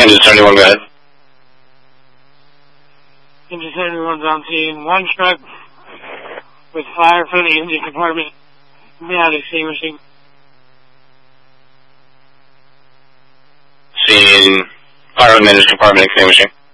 Engine 71, go ahead. Engine 71's on scene. One truck with fire from the engine compartment. Not extinguishing. Scene, fire from the engine compartment extinguishing.